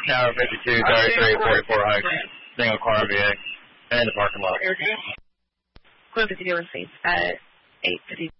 Tower 52, 33, 44 Hike, single car RVA, and the parking lot. Quinn 52 on scene at 8:50.